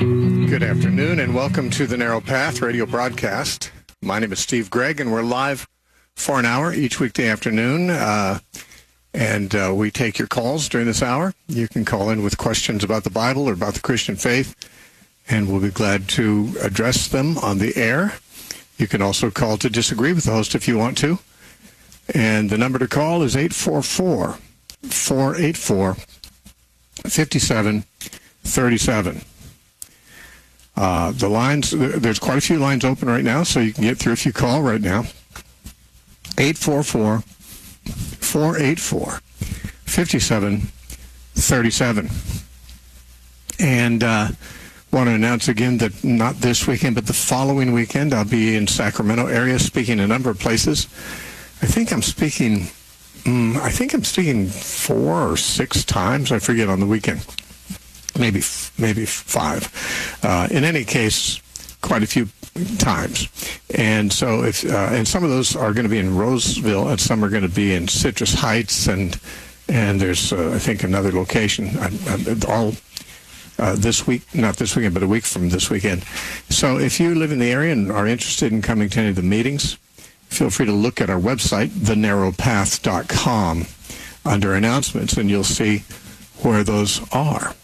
Good afternoon and welcome to the Narrow Path radio broadcast. My name is Steve Gregg and we're live for an hour each weekday afternoon. And we take your calls during this hour. You can call in with questions about the Bible or about the Christian faith, and we'll be glad to address them on the air. You can also call to disagree with the host if you want to. And the number to call is 844-484-5737. The lines, there's quite a few lines open right now, so you can get through if you call right now. 844-484-5737. And want to announce again that not this weekend, but the following weekend, I'll be in Sacramento area speaking a number of places. I think I'm speaking 4 or 6 times. I forget on the weekend. Maybe 5. In any case, quite a few times. And so and some of those are going to be in Roseville, and some are going to be in Citrus Heights, and there's I think another location. All this week, not this weekend, but a week from this weekend. So if you live in the area and are interested in coming to any of the meetings, feel free to look at our website, thenarrowpath.com, under announcements, and you'll see where those are.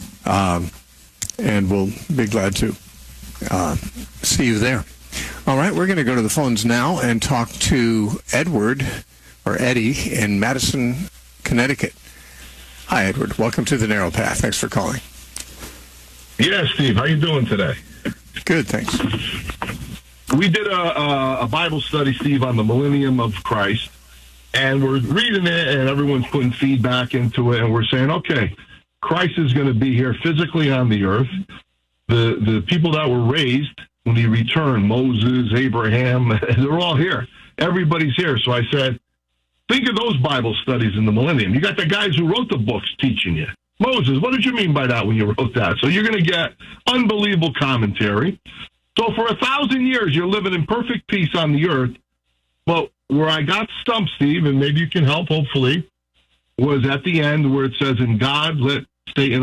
And we'll be glad to see you there. All right, we're going to go to the phones now and talk to Edward, or Eddie, in Madison, Connecticut. Hi, Edward. Welcome to the Narrow Path. Thanks for calling. Yeah, Steve. How you doing today? Good, thanks. We did a Bible study, Steve, on the Millennium of Christ, and we're reading it, and everyone's putting feedback into it, and we're saying, okay, Christ is going to be here physically on the earth. The people that were raised when he returned, Moses, Abraham, they're all here. Everybody's here. So I said, think of those Bible studies in the millennium. You got the guys who wrote the books teaching you. Moses, what did you mean by that when you wrote that? So you're going to get unbelievable commentary. So for 1,000 years, you're living in perfect peace on the earth. But where I got stumped, Steve, and maybe you can help, hopefully, was at the end where it says, "In God let Satan